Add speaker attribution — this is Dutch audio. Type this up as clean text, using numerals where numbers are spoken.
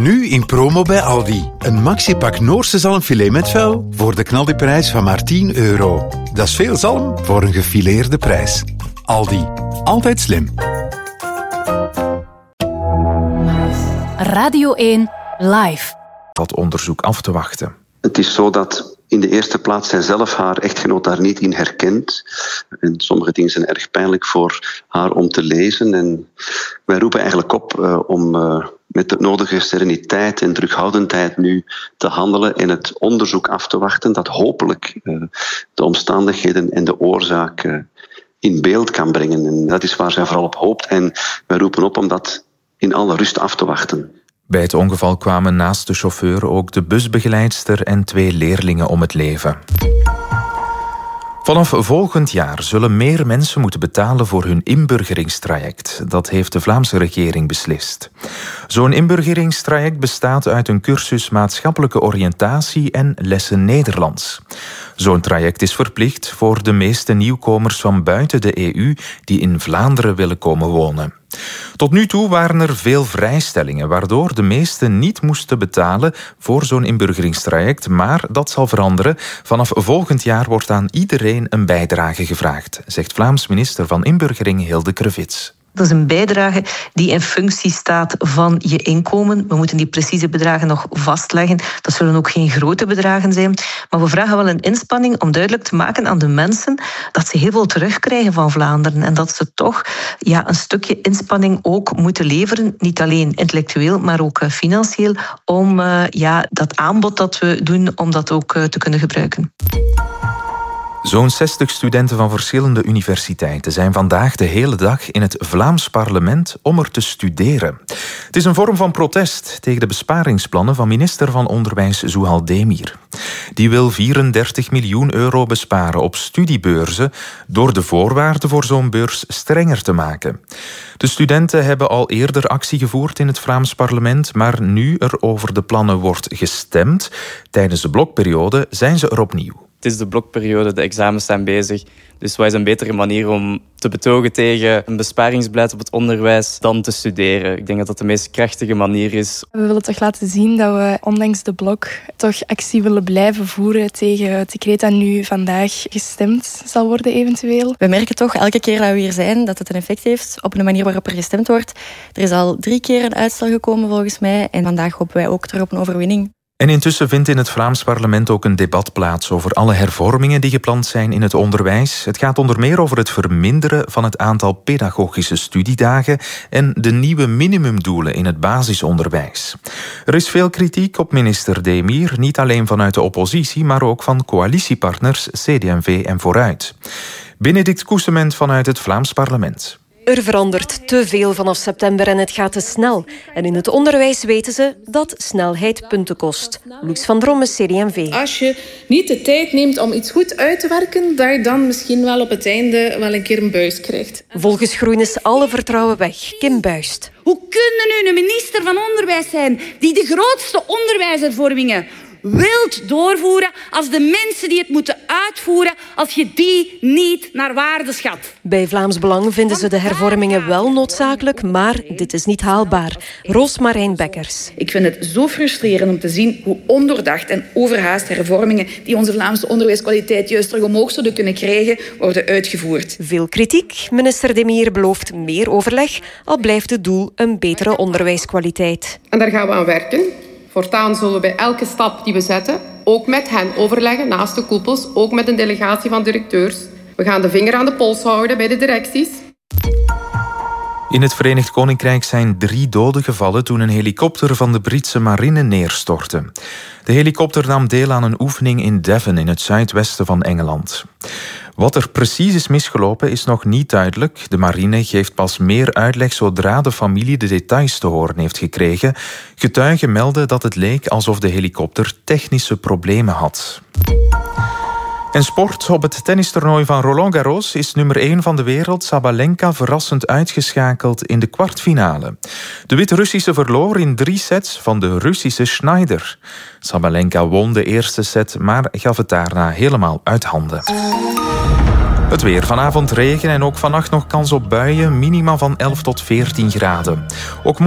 Speaker 1: Nu in promo bij Aldi. Een maxi-pak Noorse zalmfilet met vel voor de knaldiprijs van maar €10. Dat is veel zalm voor een gefileerde prijs. Aldi. Altijd slim.
Speaker 2: Radio 1 Live.
Speaker 3: Dat onderzoek af te wachten.
Speaker 4: Het is zo dat in de eerste plaats zij zelf haar echtgenoot daar niet in herkent. En sommige dingen zijn erg pijnlijk voor haar om te lezen. En wij roepen eigenlijk op om met de nodige sereniteit en terughoudendheid nu te handelen en het onderzoek af te wachten dat hopelijk de omstandigheden en de oorzaak in beeld kan brengen. En dat is waar zij vooral op hoopt. En wij roepen op om dat in alle rust af te wachten.
Speaker 3: Bij het ongeval kwamen naast de chauffeur ook de busbegeleidster en 2 leerlingen om het leven. Vanaf volgend jaar zullen meer mensen moeten betalen voor hun inburgeringstraject. Dat heeft de Vlaamse regering beslist. Zo'n inburgeringstraject bestaat uit een cursus maatschappelijke oriëntatie en lessen Nederlands. Zo'n traject is verplicht voor de meeste nieuwkomers van buiten de EU die in Vlaanderen willen komen wonen. Tot nu toe waren er veel vrijstellingen, waardoor de meesten niet moesten betalen voor zo'n inburgeringstraject, maar dat zal veranderen. Vanaf volgend jaar wordt aan iedereen een bijdrage gevraagd, zegt Vlaams minister van Inburgering Hilde Krevits.
Speaker 5: Dat is een bijdrage die in functie staat van je inkomen. We moeten die precieze bedragen nog vastleggen. Dat zullen ook geen grote bedragen zijn. Maar we vragen wel een inspanning om duidelijk te maken aan de mensen dat ze heel veel terugkrijgen van Vlaanderen. En dat ze toch een stukje inspanning ook moeten leveren. Niet alleen intellectueel, maar ook financieel. Om dat aanbod dat we doen, om dat ook te kunnen gebruiken.
Speaker 3: Zo'n 60 studenten van verschillende universiteiten zijn vandaag de hele dag in het Vlaams parlement om er te studeren. Het is een vorm van protest tegen de besparingsplannen van minister van Onderwijs Zuhal Demir. Die wil €34 miljoen besparen op studiebeurzen door de voorwaarden voor zo'n beurs strenger te maken. De studenten hebben al eerder actie gevoerd in het Vlaams parlement, maar nu er over de plannen wordt gestemd, tijdens de blokperiode zijn ze er opnieuw.
Speaker 6: Het is de blokperiode, de examens zijn bezig. Dus wat is een betere manier om te betogen tegen een besparingsbeleid op het onderwijs dan te studeren? Ik denk dat dat de meest krachtige manier is.
Speaker 7: We willen toch laten zien dat we ondanks de blok toch actie willen blijven voeren tegen het decreet dat nu vandaag gestemd zal worden eventueel.
Speaker 8: We merken toch elke keer dat we hier zijn dat het een effect heeft op de manier waarop er gestemd wordt. Er is al 3 keer een uitstel gekomen volgens mij en vandaag hopen wij ook terug op een overwinning.
Speaker 3: En intussen vindt in het Vlaams parlement ook een debat plaats over alle hervormingen die gepland zijn in het onderwijs. Het gaat onder meer over het verminderen van het aantal pedagogische studiedagen en de nieuwe minimumdoelen in het basisonderwijs. Er is veel kritiek op minister Demir, niet alleen vanuit de oppositie, maar ook van coalitiepartners CD&V en Vooruit. Benedict Koesement vanuit het Vlaams parlement.
Speaker 9: Er verandert te veel vanaf september en het gaat te snel. En in het onderwijs weten ze dat snelheid punten kost. Loes van Dromme, CD&V.
Speaker 10: Als je niet de tijd neemt om iets goed uit te werken, dat je dan misschien wel op het einde wel een keer een buis krijgt.
Speaker 9: Volgens Groen is alle vertrouwen weg. Kim Buist.
Speaker 11: Hoe kunnen nu een minister van Onderwijs zijn die de grootste onderwijshervormingen wilt doorvoeren als de mensen die het moeten uitvoeren, als je die niet naar waarde schat?
Speaker 9: Bij Vlaams Belang vinden ze de hervormingen wel noodzakelijk, maar dit is niet haalbaar. Roosmarijn Bekkers.
Speaker 10: Ik vind het zo frustrerend om te zien hoe ondoordacht en overhaast hervormingen die onze Vlaamse onderwijskwaliteit juist terug omhoog zouden kunnen krijgen, worden uitgevoerd.
Speaker 9: Veel kritiek. Minister Demir belooft meer overleg, al blijft het doel een betere onderwijskwaliteit.
Speaker 12: En daar gaan we aan werken. Voortaan zullen we bij elke stap die we zetten ook met hen overleggen, naast de koepels, ook met een delegatie van directeurs. We gaan de vinger aan de pols houden bij de directies.
Speaker 3: In het Verenigd Koninkrijk zijn 3 doden gevallen toen een helikopter van de Britse marine neerstortte. De helikopter nam deel aan een oefening in Devon in het zuidwesten van Engeland. Wat er precies is misgelopen is nog niet duidelijk. De marine geeft pas meer uitleg zodra de familie de details te horen heeft gekregen. Getuigen melden dat het leek alsof de helikopter technische problemen had. En sport. Op het tennistoernooi van Roland Garros is nummer 1 van de wereld Sabalenka verrassend uitgeschakeld in de kwartfinale. De Wit-Russische verloor in 3 sets van de Russische Schneider. Sabalenka won de eerste set, maar gaf het daarna helemaal uit handen. Het weer. Vanavond regen en ook vannacht nog kans op buien. Minima van 11 tot 14 graden. Ook